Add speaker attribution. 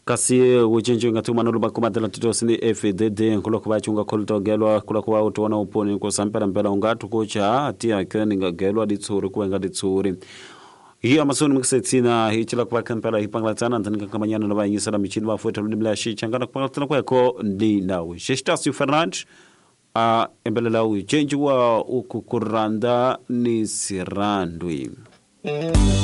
Speaker 1: kasi ujinji ngatuma nulu bakuma dela titosi ni FDD kulo kuba chunga kolto gelwa kulo kuba utona uponi ko sampera mpela ungatu kucha atia keni ngagelwa ditsuri kuwenga ditsuri hiyo amasoni mkisetsina hichila kuba kampela hipanglatana ntanika kamanyana na bayisala michini bafueta ludimla shi changana kupanglatana kweko ndi nawe Shestasio Fernandes embelela ujinji wa ukukuranda ni sirandwi